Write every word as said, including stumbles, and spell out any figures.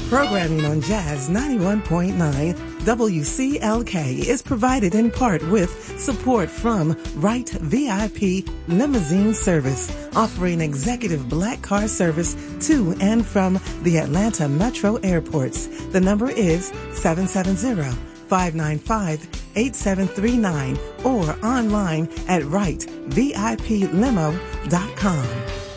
Programming on Jazz ninety-one point nine W C L K is provided in part with support from Wright V I P Limousine Service, offering executive black car service to and from the Atlanta Metro airports. The number is seven seven zero, five nine five, eight seven three nine or online at wright V I P limo dot com.